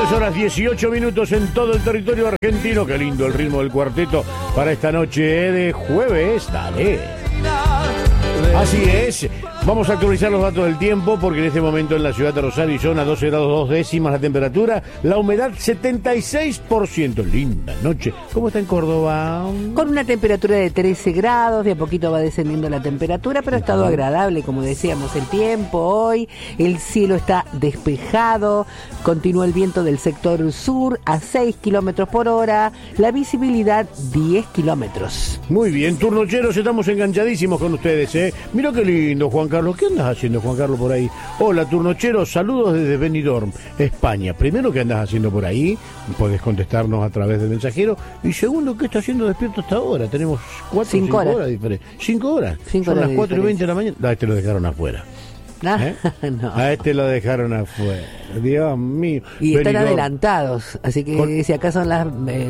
2:18 en todo el territorio argentino. Qué lindo el ritmo del cuarteto para esta noche de jueves. Dale. Así es. Vamos a actualizar los datos del tiempo porque en este momento en la ciudad de Rosario son a 12 grados 2 décimas la temperatura, la humedad 76%. Linda noche. ¿Cómo está en Córdoba? Con una temperatura de 13 grados, de a poquito va descendiendo la temperatura, pero ha estado agradable, como decíamos, el tiempo hoy. El cielo está despejado, continúa el viento del sector sur a 6 kilómetros por hora, la visibilidad 10 kilómetros. Muy bien, turnocheros, estamos enganchadísimos con ustedes, ¿eh? Mira qué lindo, Juan Carlos. ¿Qué andas haciendo, Juan Carlos, por ahí? Hola, turnocheros, saludos desde Benidorm, España. Primero, ¿qué andas haciendo por ahí? Podés contestarnos a través del mensajero. Y segundo, ¿qué está haciendo despierto hasta ahora? Tenemos 5 horas diferentes. 5 horas. Son las 4:20 de la mañana. A este lo dejaron afuera. ¿Eh? No. A este lo dejaron afuera. Dios mío. Y están adelantados. Así que si acá son las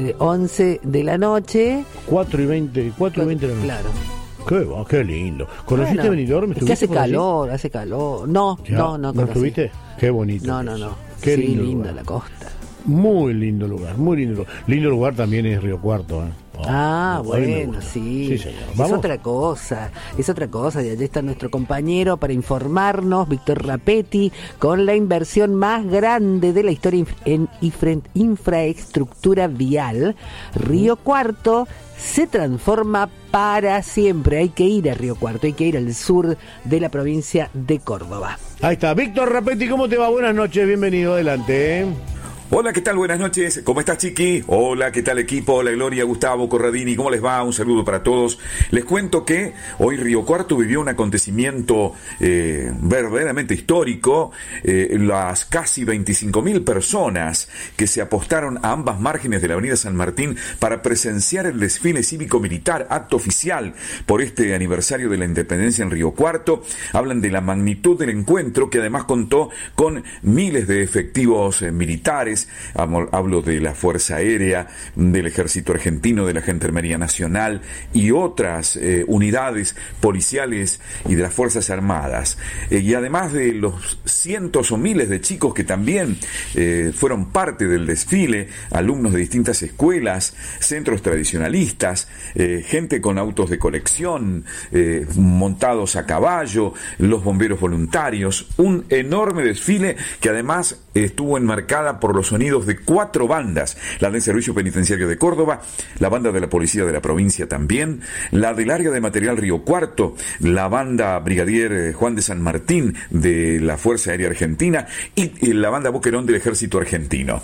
11 de la noche. 4:20 de la noche. Claro. Qué lindo. ¿Conociste Benidorm? Es que hace calor. No estuviste? Qué bonito. No. Qué sí, lindo linda la costa. Muy lindo lugar, muy lindo. Lindo lugar también es Río Cuarto, ¿eh? Bueno, sí. Es otra cosa. Y allí está nuestro compañero para informarnos, Víctor Rapetti, con la inversión más grande de la historia en infraestructura vial. Río Cuarto se transforma para siempre. Hay que ir a Río Cuarto, hay que ir al sur de la provincia de Córdoba. Ahí está, Víctor Rapetti, ¿cómo te va? Buenas noches, bienvenido, adelante. Hola, ¿qué tal? Buenas noches. ¿Cómo estás, Chiqui? Hola, ¿qué tal, equipo? Hola, Gloria, Gustavo, Corradini. ¿Cómo les va? Un saludo para todos. Les cuento que hoy Río Cuarto vivió un acontecimiento verdaderamente histórico. Las casi 25.000 personas que se apostaron a ambas márgenes de la avenida San Martín para presenciar el desfile cívico-militar, acto oficial por este aniversario de la independencia en Río Cuarto, hablan de la magnitud del encuentro, que además contó con miles de efectivos militares. Hablo de la Fuerza Aérea, del Ejército Argentino, de la Gendarmería Nacional y otras unidades policiales y de las Fuerzas Armadas. Y además de los cientos o miles de chicos que también fueron parte del desfile, alumnos de distintas escuelas, centros tradicionalistas, gente con autos de colección, montados a caballo, los bomberos voluntarios, un enorme desfile que además estuvo enmarcada por los sonidos de 4 bandas, la del Servicio Penitenciario de Córdoba, la banda de la Policía de la provincia también, la del área de material Río Cuarto, la banda Brigadier Juan de San Martín de la Fuerza Aérea Argentina y la banda Boquerón del Ejército Argentino.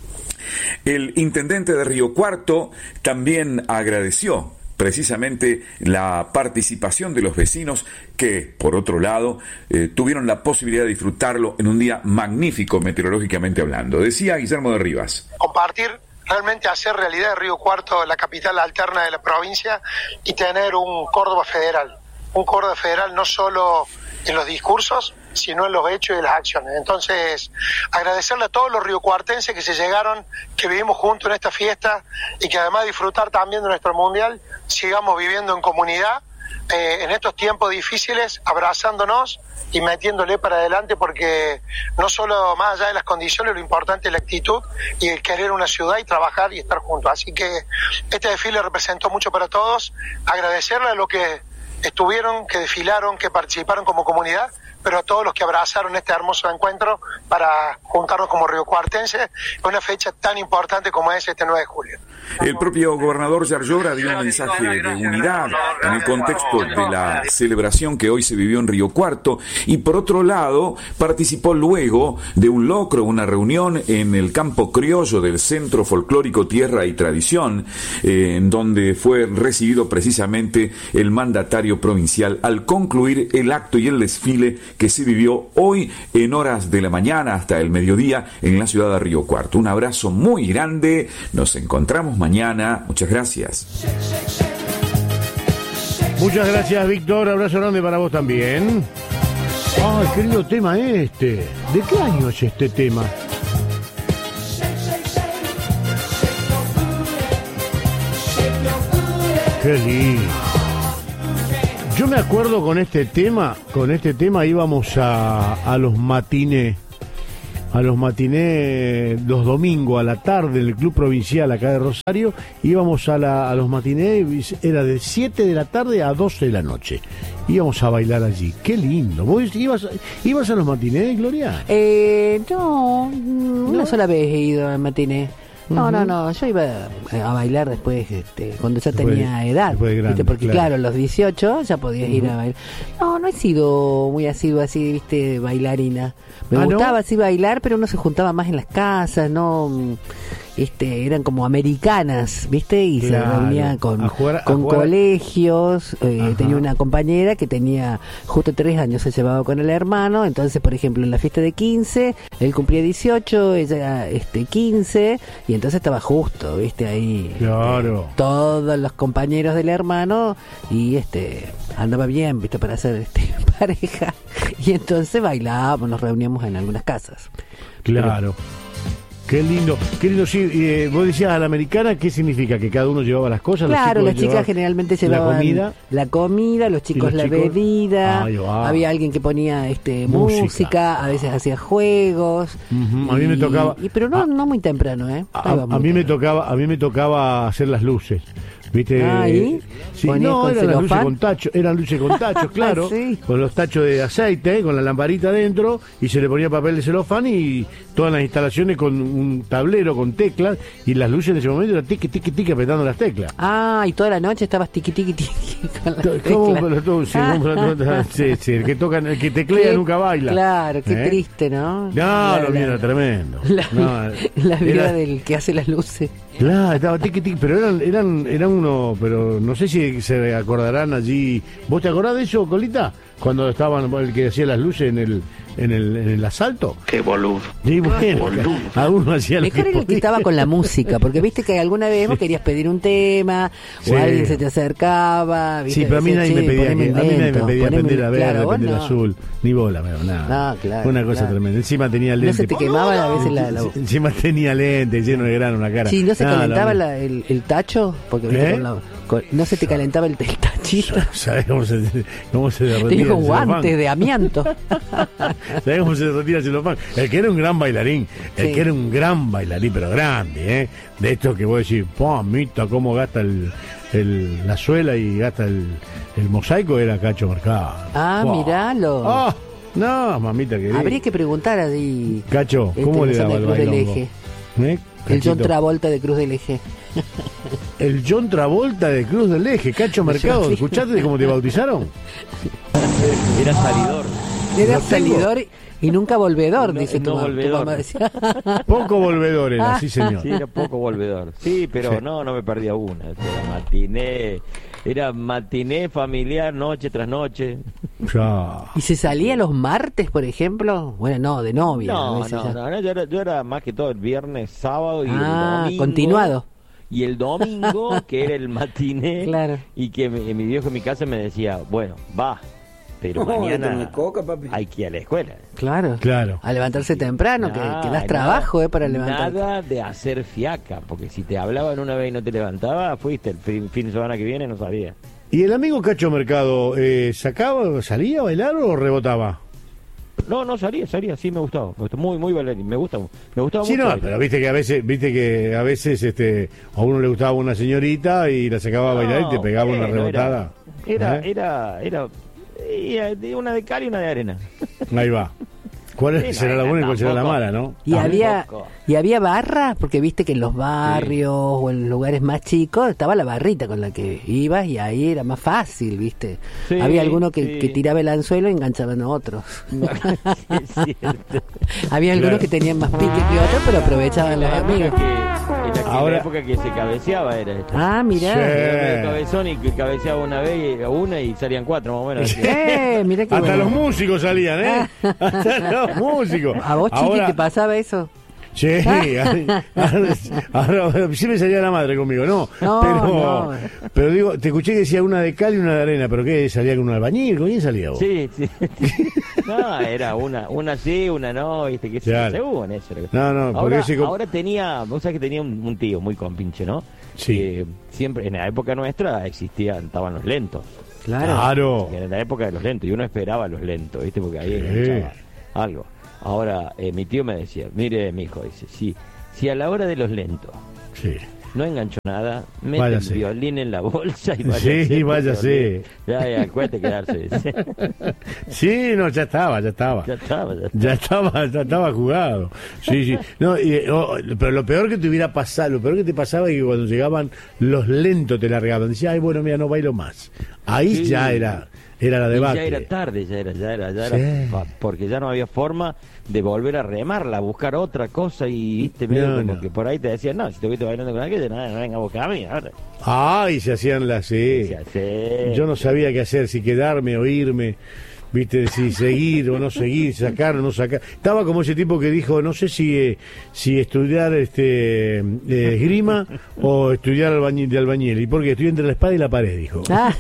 El intendente de Río Cuarto también agradeció precisamente la participación de los vecinos que, por otro lado, tuvieron la posibilidad de disfrutarlo en un día magnífico meteorológicamente hablando. Decía Guillermo de Rivas. Compartir, realmente hacer realidad de Río Cuarto la capital alterna de la provincia y tener un Córdoba federal. Un Córdoba federal no solo en los discursos, sino en los hechos y en las acciones. Entonces, agradecerle a todos los riocuartenses que se llegaron, que vivimos juntos en esta fiesta y que además de disfrutar también de nuestro mundial, sigamos viviendo en comunidad, en estos tiempos difíciles, abrazándonos y metiéndole para adelante, porque no solo más allá de las condiciones, lo importante es la actitud y el querer una ciudad y trabajar y estar juntos. Así que este desfile representó mucho para todos. Agradecerle a los que estuvieron, que desfilaron, que participaron como comunidad, pero a todos los que abrazaron este hermoso encuentro para juntarnos como riocuartenses en una fecha tan importante como es este 9 de julio. El propio gobernador Yarlora dio un mensaje de unidad en el contexto de la celebración que hoy se vivió en Río Cuarto, y por otro lado participó luego de un locro, una reunión en el campo criollo del Centro Folclórico Tierra y Tradición, en donde fue recibido precisamente el mandatario provincial al concluir el acto y el desfile que se vivió hoy en horas de la mañana hasta el mediodía en la ciudad de Río Cuarto. Un abrazo muy grande, nos encontramos mañana, muchas gracias. Muchas gracias, Víctor, abrazo grande para vos también. Ay, qué lindo tema este. ¿De qué año es este tema? Qué lindo. Yo me acuerdo con este tema íbamos a los matines a los matinés los domingos a la tarde en el Club Provincial acá de Rosario. Íbamos a los matinés, era de 7 de la tarde a 12 de la noche. Íbamos a bailar allí. Qué lindo. ¿Vos ibas a los matinés, Gloria? No, una sola vez he ido al matiné. No, yo iba a bailar después, cuando ya tenía edad, grande, porque claro, a los 18 ya podías ir a bailar. No he sido muy asiduo así, viste, bailarina. Me gustaba así bailar, pero uno se juntaba más en las casas, no, eran como americanas, viste, y se reunían con colegios. Tenía una compañera que tenía justo 3 años, se llevaba con el hermano, entonces, por ejemplo, en la fiesta de 15, él cumplía 18, ella 15, y entonces estaba justo, viste, ahí todos los compañeros del hermano, y andaba bien, viste, para hacer pareja, y entonces bailábamos, nos reuníamos en algunas casas. Claro. Qué lindo, sí. Vos decías a la americana, ¿qué significa? ¿Que cada uno llevaba las cosas? Claro, las chicas generalmente llevaban la comida, los chicos la bebida, había alguien que ponía música, a veces hacía juegos. A mí me tocaba... pero no muy temprano, a mí me tocaba hacer las luces. ¿Viste? Sí, no, eran luces con tachos, claro, sí. Con los tachos de aceite, con la lamparita adentro, y se le ponía papel de celofán y todas las instalaciones con un tablero con teclas, y las luces en ese momento eran tiqui, tiqui, tiqui, apretando las teclas. Y toda la noche estabas tiqui, tiqui, tiqui con las teclas. Sí, el que teclea nunca baila. Claro, qué triste, ¿no? No, lo mío era tremendo. La vida del que hace las luces. Claro, estaba tiqui, tiqui, pero eran uno, pero no sé si se acordarán allí. ¿Vos te acordás de eso, Colita? Cuando estaban el que hacía las luces en el asalto. Qué boludo. Sí, bueno, alguno hacía lo mejor el que estaba con la música, porque viste que alguna vez vos querías pedir un tema, o alguien se te acercaba, ¿viste? Sí, pero a mí nadie me pedía prender la verde, prender la azul, ni bola, nada. No, claro. Una cosa tremenda. Encima tenía lente. No se te quemaba a veces la... Encima tenía lente, lleno de grano en la cara. Sí, no se calentaba el tacho, porque no se te calentaba el tachito. ¿Sabés cómo se derretía? Tenía con guantes de amianto. ¿Sabés cómo se retira el celofán? El que era un gran bailarín, pero grande, de estos que vos decís, mita, cómo gasta la suela y gasta el mosaico, era Cacho Mercado. Miralo. No, mamita querida. Habría que preguntar allí. Cacho, ¿cómo le daba el bailongo? El John Travolta de Cruz del Eje. El John Travolta de Cruz del Eje, Cacho Mercado. ¿Escuchaste cómo te bautizaron? Era salidor. Era salidor y nunca volvedor, dice tu mamá. Decía. Poco volvedor era, sí señor. Sí, era poco volvedor. Sí, pero no me perdía una. Era matiné familiar noche tras noche. ¿Y se salía los martes, por ejemplo? Bueno, no, de novia. No, yo era más que todo el viernes, sábado y el domingo. Continuado. Y el domingo, que era el matiné, claro. Y que mi viejo en mi casa me decía, bueno, va, pero mañana hay que ir a la escuela. Claro. A levantarse temprano, que das trabajo para levantar. Nada de hacer fiaca, porque si te hablaban una vez y no te levantaba, fuiste el fin de semana que viene, no sabía. ¿Y el amigo Cacho Mercado salía a bailar o rebotaba? No, salía, sí me gustaba. Muy bailarín, me gustaba mucho. Sí, no, pero viste que a veces a uno le gustaba una señorita y la sacaba a bailar y te pegaba una rebotada. Era una de cal y una de arena. Ahí va. ¿Cuál será la buena y cuál será la mala, no? Y había barras, porque viste que en los barrios o en lugares más chicos estaba la barrita con la que ibas y ahí era más fácil, viste. Sí, había alguno que tiraba el anzuelo y enganchaban a otros. Es cierto. Había algunos que tenían más pique que otros, pero aprovechaban los amigos. En la época que se cabeceaba era esto. Mirá. Era medio cabezón y que cabeceaba una vez una y salían 4 más o menos. Mirá que hasta los músicos salían, hasta los músicos. ¿A vos, Chiqui, te pasaba eso? Sí, ahora sí me salía la madre conmigo, no. Pero digo, te escuché que decía una de cal y una de arena, pero ¿qué? ¿Salía con un albañil? ¿Con quién salía vos? Sí. No, era una sí, una no, viste, que según eso. No, ahora tenía, vos sabés que tenía un tío muy compinche, ¿no? Sí. Siempre, en la época nuestra estaban los lentos. Claro. En la época de los lentos, y uno esperaba los lentos, viste, porque ahí enganchaba algo. Ahora, mi tío me decía, mire, mi hijo, dice, si a la hora de los lentos no enganchó nada, mete el violín en la bolsa y váyase. Sí, váyase. Ya, cueste quedarse. Sí, no, ya estaba jugado. Sí. No, pero lo peor que te hubiera pasado, lo peor que te pasaba es que cuando llegaban los lentos te largaban. Decía, ay, bueno, mira, no bailo más. Ahí ya era la debate. Ya era tarde, ya era, porque ya no había forma de volver a remarla, a buscar otra cosa y viste, como que por ahí te decían, no, si te viste bailando con aquella, no venga a buscar a mí ahora. Y se hacían las yo no sabía qué hacer, si quedarme o irme, viste, si seguir o no seguir, sacar o no sacar. Estaba como ese tipo que dijo, no sé si estudiar esgrima o estudiar de albañil. ¿Y por qué? Estoy entre la espada y la pared, dijo.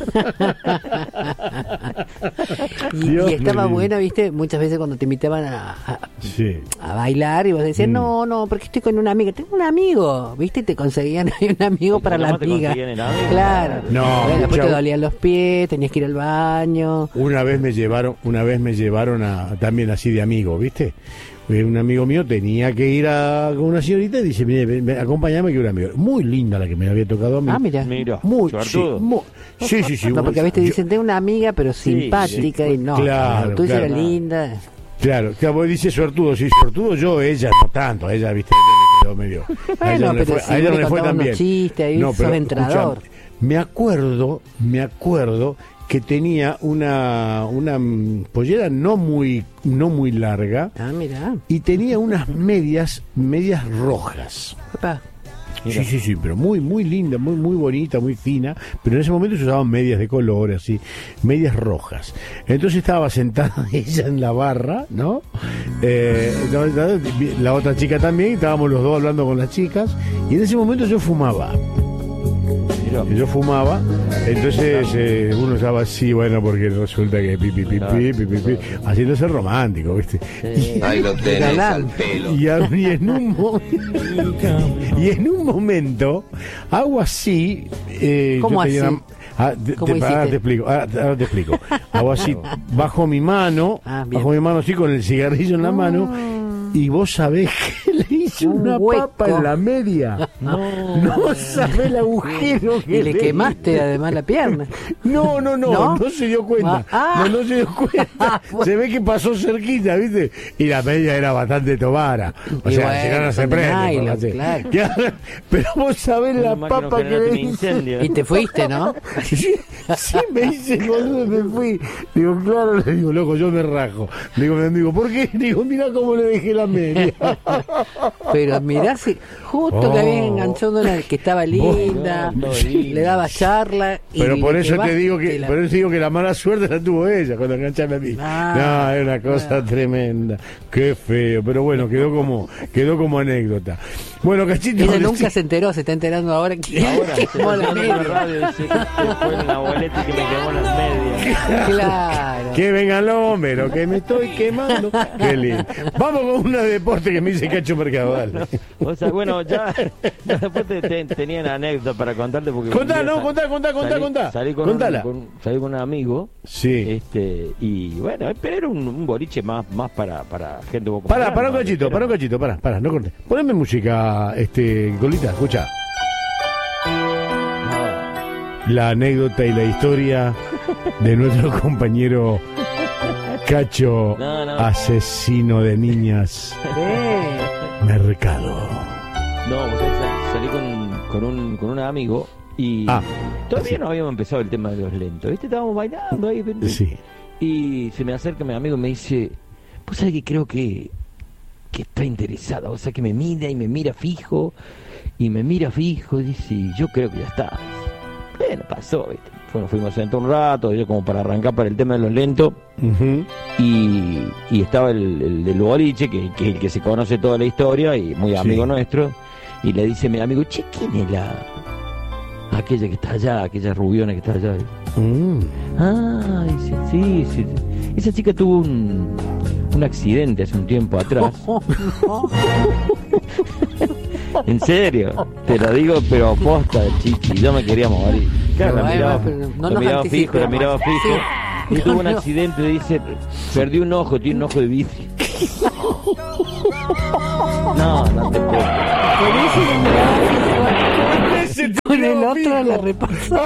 Y estaba bueno, viste, muchas veces cuando te invitaban a bailar y vos decías, no, porque estoy con una amiga. Tengo un amigo, viste, y te conseguían un amigo para la amiga. Claro. No, después te dolían los pies, tenías que ir al baño. Una vez me llevaron también así de amigo, ¿viste? Un amigo mío tenía que ir con una señorita y dice, mire, acompáñame que un amigo. Muy linda la que me había tocado a mí. Mira. Muy, sí. No, porque a veces te dicen, tengo una amiga, pero simpática y no. Claro, la tuya era linda. Claro, vos dices suertudo, sí, suertudo yo, ella no tanto, ella, viste, ella le quedó medio. Bueno, a ella no le fue tan bien. Chiste, no, pero entrenador. Me acuerdo que tenía una pollera no muy larga. Mira. Y tenía unas medias rojas. Opa. Sí, pero muy linda, muy bonita, muy fina, pero en ese momento se usaban medias de color, así, medias rojas. Entonces estaba sentada ella en la barra, ¿no? La otra chica también, estábamos los dos hablando con las chicas, y en ese momento yo fumaba. Entonces uno estaba así, bueno, porque resulta que pi, haciéndose romántico, ¿viste? Ahí lo tenés al pelo. Y en un momento hago así. ¿Cómo así? Ahora te explico. Hago así, bajo mi mano así con el cigarrillo en la mano. Y vos sabés que le hice una papa en la media. No sabés el agujero que y le quemaste además la pierna. No se dio cuenta. No se dio cuenta. Se ve que pasó cerquita, ¿viste? Y la media era bastante tobara. O sea, si no se prende. Claro. Pero vos sabés la papa que le hice. Y te fuiste, ¿no? Sí, me hice boludo, me fui. Digo, claro, le digo, loco, yo me rajo. Le digo a mi amigo, ¿por qué? Digo, mira cómo le dejé la media. Pero mirá si justo que había enganchado una que estaba linda, le daba charla. Pero por eso te digo que la mala suerte la tuvo ella cuando engancharme a mí. No, es una cosa tremenda. Qué feo, pero bueno, quedó como anécdota. Bueno, Cachito. Ella nunca se enteró, se está enterando ahora que quemó la media. Fue una abuelita que me quemó las medias. Claro. Que venga el hombre, que me estoy quemando. Qué lindo. Vamos con una de deporte que me dice Cacho Mercado, dale. O sea, bueno, ya después tenían anécdota para contarte porque contá. Salí con un amigo. Sí. Y bueno, pero era un boliche más para gente un poco. Para un cachito, no cortes. Poneme música, Colita, escucha. La anécdota y la historia de nuestro compañero Cacho, asesino de niñas. Mercado. No, salí con un amigo y todavía no habíamos empezado el tema de los lentos, ¿viste? Estábamos bailando ahí. Sí. Y se me acerca mi amigo y me dice, pues sabes que creo que está interesada, o sea que me mira y me mira fijo, y dice, yo creo que ya está. Bueno, pasó, ¿viste? Bueno, fuimos a sentar un rato, yo como para arrancar para el tema de los lentos, y estaba el del boliche, que el que se conoce toda la historia, y muy amigo nuestro, y le dice mi amigo, che, ¿quién es aquella que está allá, aquella rubiona que está allá? Dice, sí, esa chica tuvo un accidente hace un tiempo atrás. En serio, te lo digo, pero posta, chiqui, yo me quería morir. Claro, la miraba fijo. Y tuvo un accidente, dice, perdió un ojo, tiene un ojo de vidrio. No te puedo. Con el otro la repasó.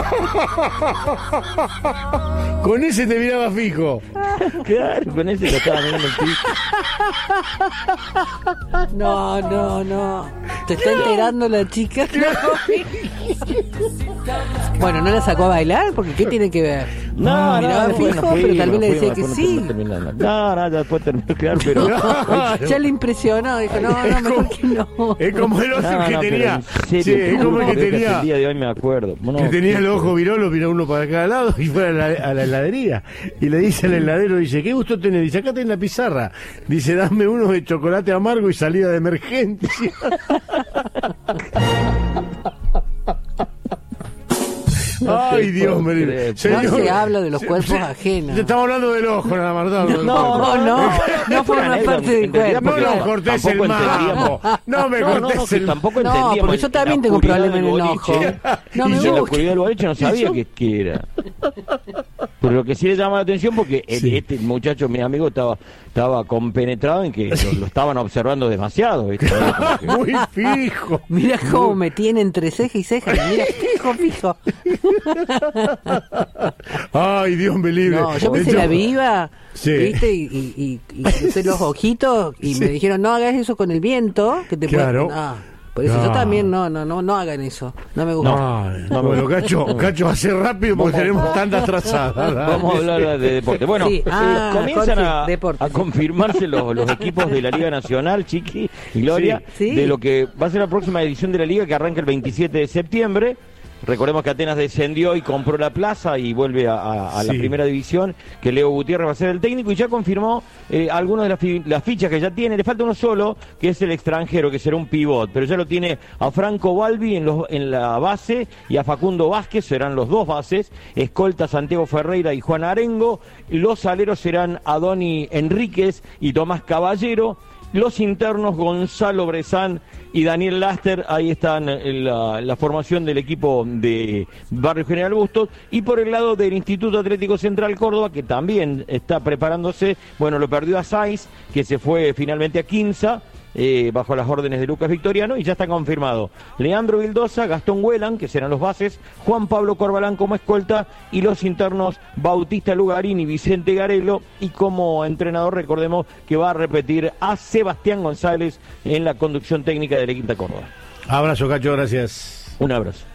Con ese te miraba fijo. Claro, con ese lo estaba mirando el piso. No. ¿Te está enterando la chica? Bueno, ¿no la sacó a bailar? Porque ¿qué tiene que ver? No, fijo, pero tal vez le decía que sí. No, ya después terminó, claro, pero... Ya le impresionó, dijo, no, mejor que no. Es como el otro que tenía... Sí, es como el que tenía... El día de hoy me acuerdo. Que tenía los ojos virolos, mira uno para cada lado y fue a la heladería. Y le dice al heladero, dice, ¿qué gusto tenés? Dice, acá tenés la pizarra. Dice, dame uno de chocolate amargo y salida de emergencia. Ay, Dios mío. No se habla de los cuerpos ajenos. Estamos hablando del ojo, nada más. No forma parte del cuerpo. No cortés el mambo. No me cortés el mambo. Tampoco entendíamos. No, porque yo también tengo problemas en el ojo. No me gusta. En la oscuridad del boliche no sabía qué era. Pero lo que sí le llama la atención porque este muchacho, mi amigo, estaba compenetrado en que lo estaban observando demasiado, ¿viste? Muy fijo. Mira cómo me tiene entre ceja y ceja. Mira, fijo. Ay, Dios me libre. No, yo pensé la viva, ¿viste? Y crucé los ojitos y me dijeron, no hagas eso con el viento, que te claro. puede... Por eso yo también no hagan eso. No me gusta. Bueno, Cacho, hace rápido porque tenemos tantas trazadas. Vamos a hablar de deporte. Bueno, comienzan a confirmarse los equipos de la Liga Nacional, Chiqui y Gloria, de lo que va a ser la próxima edición de la Liga que arranca el 27 de septiembre. Recordemos que Atenas descendió y compró la plaza y vuelve a la primera división, que Leo Gutiérrez va a ser el técnico y ya confirmó algunas de las fichas que ya tiene. Le falta uno solo, que es el extranjero, que será un pivot, pero ya lo tiene a Franco Balbi en la base y a Facundo Vázquez, serán los dos bases, escolta Santiago Ferreira y Juan Arengo, los aleros serán Adoni Enríquez y Tomás Caballero, los internos Gonzalo Brezán y Daniel Laster, ahí están la formación del equipo de Barrio General Bustos, y por el lado del Instituto Atlético Central Córdoba, que también está preparándose, bueno, lo perdió a Sáiz, que se fue finalmente a Quinza, bajo las órdenes de Lucas Victoriano, y ya está confirmado Leandro Vildosa, Gastón Huelan, que serán los bases, Juan Pablo Corbalán como escolta, y los internos Bautista Lugarín y Vicente Garelo, y como entrenador recordemos que va a repetir a Sebastián González en la conducción técnica del equipo de Córdoba. Abrazo, Cacho, gracias. Un abrazo.